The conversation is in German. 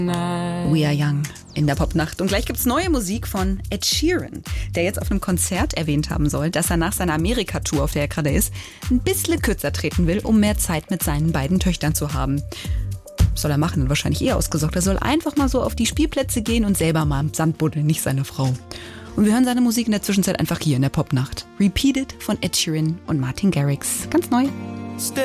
We Are Young in der Popnacht. Und gleich gibt's neue Musik von Ed Sheeran, der jetzt auf einem Konzert erwähnt haben soll, dass er nach seiner Amerika-Tour, auf der er gerade ist, ein bisschen kürzer treten will, um mehr Zeit mit seinen beiden Töchtern zu haben. Soll er machen, wahrscheinlich ausgesorgt. Er soll einfach mal so auf die Spielplätze gehen und selber mal im Sand buddeln, nicht seine Frau. Und wir hören seine Musik in der Zwischenzeit einfach hier in der Popnacht. Repeated von Ed Sheeran und Martin Garrix. Ganz neu.